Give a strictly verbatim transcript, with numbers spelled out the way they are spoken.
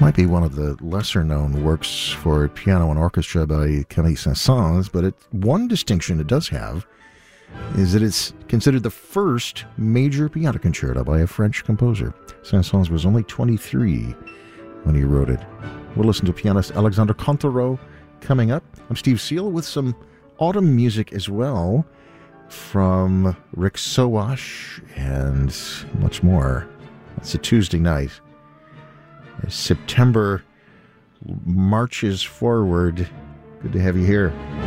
might be one of the lesser-known works for piano and orchestra by Camille Saint-Saëns, but it, one distinction it does have is that it's considered the first major piano concerto by a French composer. Saint-Saëns was only twenty-three when he wrote it. We'll listen to pianist Alexandre Cantereau coming up. I'm Steve Seal with some autumn music as well from Rick Sowash and much more. It's a Tuesday night. As September marches forward. Good to have you here.